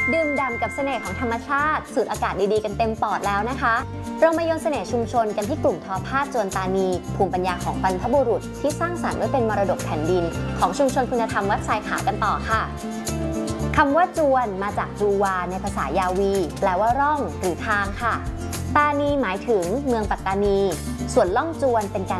ดื่มด่ำกับเสน่ห์ของธรรมชาติสูดอากาศดีๆกันเต็มปอดแล้วนะคะเรามาโยนเสน่ห์ชุมชนกันที่กลุ่มทอผ้าจวนตานีภูมิปัญญาของบรรพบุรุษที่สร้างสรรค์ไว้เป็นมรดกแผ่นดินของชุมชนคุณธรรมวัดทรายขาวกันต่อค่ะคำว่าจวนมาจากจูวาในภาษายาวีแปลว่าร่องหรือทางค่ะตานีหมายถึงเมืองปัตตานีส่วนล่องจวนเป็นการ